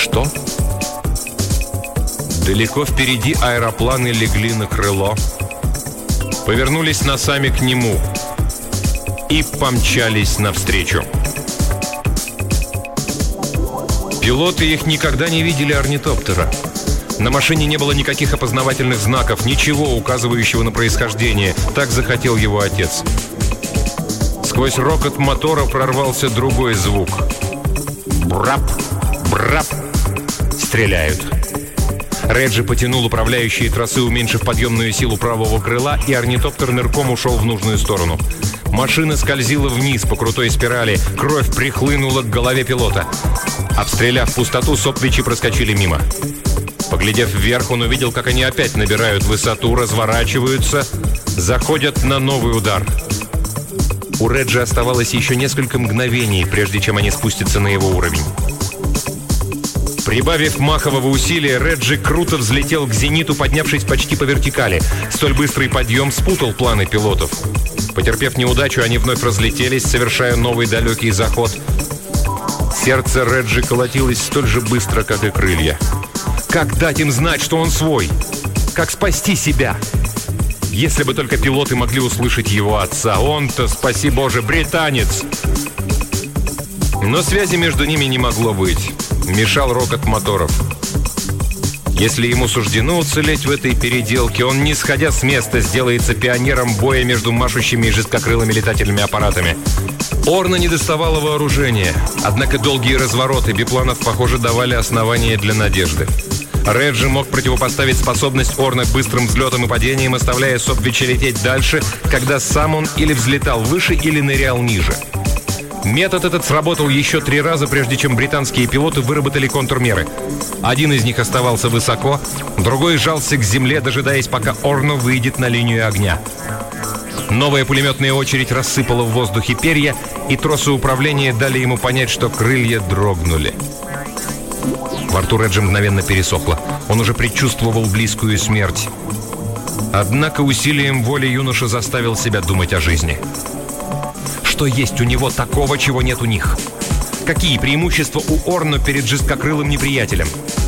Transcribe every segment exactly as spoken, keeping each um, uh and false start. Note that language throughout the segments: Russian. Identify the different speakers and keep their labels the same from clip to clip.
Speaker 1: что? Далеко впереди аэропланы легли на крыло, повернулись носами к нему и помчались навстречу. Пилоты их никогда не видели орнитоптера. На машине не было никаких опознавательных знаков, ничего указывающего на происхождение. Так захотел его отец. Сквозь рокот мотора прорвался другой звук. Брап, брап. Стреляют. Реджи потянул управляющие тросы, уменьшив подъемную силу правого крыла, и орнитоптер нырком ушел в нужную сторону. Машина скользила вниз по крутой спирали. Кровь прихлынула к голове пилота. Обстреляв пустоту, сопвичи проскочили мимо. Поглядев вверх, он увидел, как они опять набирают высоту, разворачиваются, заходят на новый удар. У Реджи оставалось еще несколько мгновений, прежде чем они спустятся на его уровень. Прибавив махового усилия, Реджи круто взлетел к зениту, поднявшись почти по вертикали. Столь быстрый подъем спутал планы пилотов. Потерпев неудачу, они вновь разлетелись, совершая новый далекий заход. Сердце Реджи колотилось столь же быстро, как и крылья. Как дать им знать, что он свой? Как спасти себя? Если бы только пилоты могли услышать его отца. Он-то, спаси Боже, британец! Но связи между ними не могло быть. Мешал рокот моторов. Если ему суждено уцелеть в этой переделке, он, не сходя с места, сделается пионером боя между машущими и жесткокрылыми летательными аппаратами. Орна не доставало вооружения. Однако долгие развороты бипланов, похоже, давали основания для надежды. Реджи мог противопоставить способность Орна к быстрым взлетам и падениям, оставляя Сопвича лететь дальше, когда сам он или взлетал выше, или нырял ниже. Метод этот сработал еще три раза, прежде чем британские пилоты выработали контрмеры. Один из них оставался высоко, другой жался к земле, дожидаясь, пока Орно выйдет на линию огня. Новая пулеметная очередь рассыпала в воздухе перья, и тросы управления дали ему понять, что крылья дрогнули. Во рту Реджи мгновенно пересохло. Он уже предчувствовал близкую смерть. Однако усилием воли юноша заставил себя думать о жизни. Что есть у него такого, чего нет у них? Какие преимущества у Орно перед жесткокрылым неприятелем?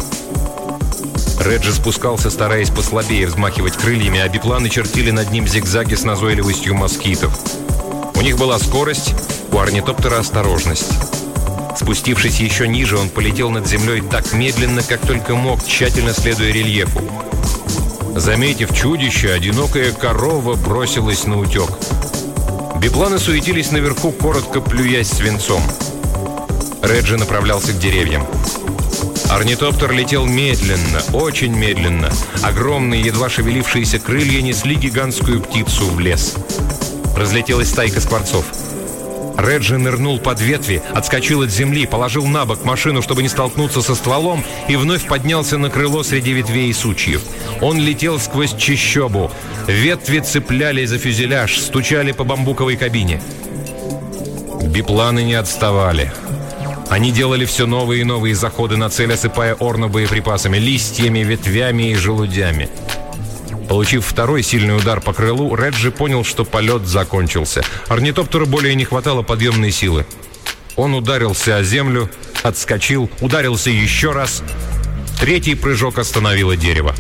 Speaker 1: Реджи спускался, стараясь послабее взмахивать крыльями, а бипланы чертили над ним зигзаги с назойливостью москитов. У них была скорость, у орнитоптера осторожность. Спустившись еще ниже, он полетел над землей так медленно, как только мог, тщательно следуя рельефу. Заметив чудище, одинокая корова бросилась на утек. Бипланы суетились наверху, коротко плюясь свинцом. Реджи направлялся к деревьям. Орнитоптер летел медленно, очень медленно. Огромные, едва шевелившиеся крылья несли гигантскую птицу в лес. Разлетелась стайка скворцов. Реджи нырнул под ветви, отскочил от земли, положил на бок машину, чтобы не столкнуться со стволом, и вновь поднялся на крыло среди ветвей и сучьев. Он летел сквозь чащобу. Ветви цеплялись за фюзеляж, стучали по бамбуковой кабине. Бипланы не отставали. Они делали все новые и новые заходы на цель, осыпая Орно боеприпасами, листьями, ветвями и желудями. Получив второй сильный удар по крылу, Реджи понял, что полет закончился. Орнитоптеру более не хватало подъемной силы. Он ударился о землю, отскочил, ударился еще раз. Третий прыжок остановило дерево.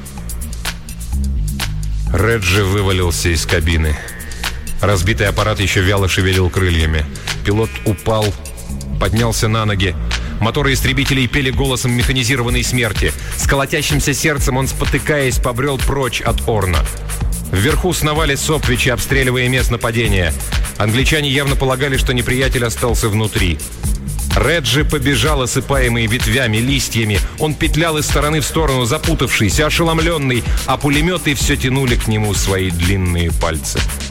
Speaker 1: Реджи вывалился из кабины. Разбитый аппарат еще вяло шевелил крыльями. Пилот упал, поднялся на ноги. Моторы истребителей пели голосом механизированной смерти. С колотящимся сердцем он, спотыкаясь, побрел прочь от Орна. Вверху сновали сопвичи, обстреливая место нападения. Англичане явно полагали, что неприятель остался внутри. Реджи побежал, осыпаемый ветвями, листьями. Он петлял из стороны в сторону, запутавшийся, ошеломленный, а пулеметы все тянули к нему свои длинные пальцы.